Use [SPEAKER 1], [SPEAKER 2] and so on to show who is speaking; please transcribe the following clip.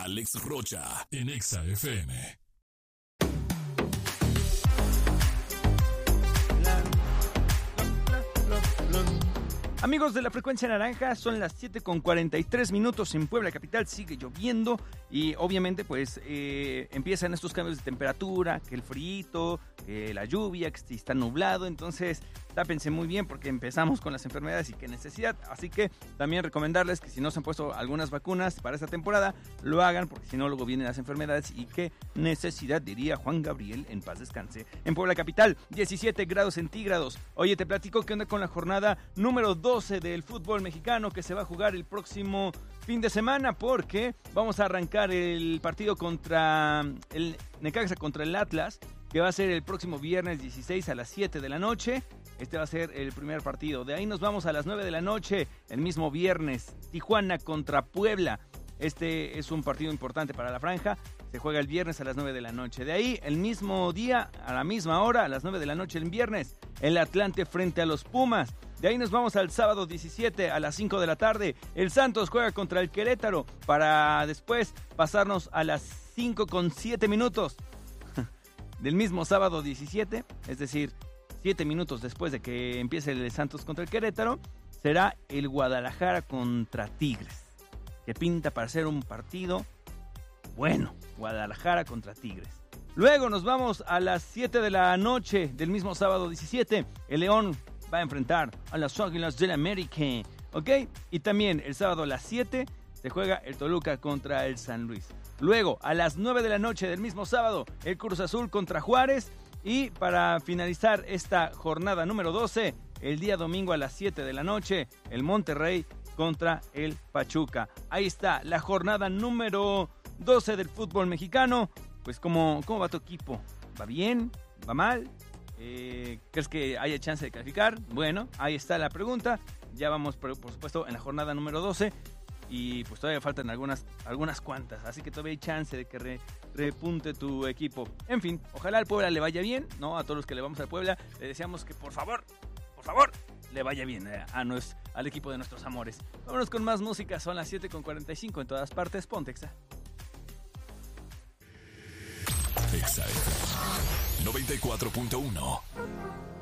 [SPEAKER 1] Alex Rocha en Exa FM.
[SPEAKER 2] Amigos de la frecuencia naranja, son las 7:43 en Puebla capital, sigue lloviendo y obviamente pues empiezan estos cambios de temperatura, que el frío, que la lluvia, que si está nublado, entonces tápense muy bien porque empezamos con las enfermedades y qué necesidad, así que también recomendarles que si no se han puesto algunas vacunas para esta temporada, lo hagan porque si no luego vienen las enfermedades y qué necesidad, diría Juan Gabriel, en paz descanse. En Puebla capital, 17 grados centígrados. Oye, te platico qué onda con la jornada número 12 del fútbol mexicano que se va a jugar el próximo fin de semana porque vamos a arrancar el partido contra el Necaxa contra el Atlas, que va a ser el próximo viernes 16 a las 7 de la noche. Este va a ser el primer partido. De ahí nos vamos a las 9 de la noche, el mismo viernes, Tijuana contra Puebla. Este es un partido importante para la franja. Se juega el viernes a las 9 de la noche. De ahí, el mismo día, a la misma hora, a las 9 de la noche el viernes, el Atlante frente a los Pumas. De ahí nos vamos al sábado 17 a las 5 de la tarde. El Santos juega contra el Querétaro para después pasarnos a las 5:07 del mismo sábado 17, es decir, 7 minutos después de que empiece el Santos contra el Querétaro, será el Guadalajara contra Tigres, que pinta para ser un partido bueno, Guadalajara contra Tigres. Luego nos vamos a las 7 de la noche del mismo sábado 17, el León va a enfrentar a las Águilas del América, ¿ok? Y también el sábado a las 7 se juega el Toluca contra el San Luis. Luego, a las 9 de la noche del mismo sábado, el Cruz Azul contra Juárez. Y para finalizar esta jornada número 12, el día domingo a las 7 de la noche, el Monterrey contra el Pachuca. Ahí está la jornada número 12 del fútbol mexicano. Pues, ¿cómo va tu equipo? ¿Va bien? ¿Va mal? ¿Crees que haya chance de calificar? Bueno, ahí está la pregunta. Ya vamos, por supuesto, en la jornada número 12. Y pues todavía faltan algunas cuantas. Así que todavía hay chance de que repunte tu equipo. En fin, ojalá al Puebla le vaya bien, ¿no? A todos los que le vamos al Puebla, le deseamos que por favor, le vaya bien al equipo de nuestros amores. Vámonos con más música. Son las 7:45 en todas partes. Ponte Exa.
[SPEAKER 1] Exa 94.1.